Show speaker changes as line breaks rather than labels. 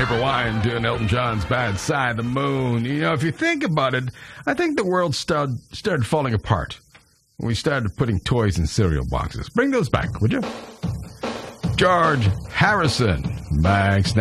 April Wine doing Elton John's Bad Side of the Moon. You know, if you think about it, I think the world started falling apart when we started putting toys in cereal boxes. Bring those back, would you? George Harrison. Back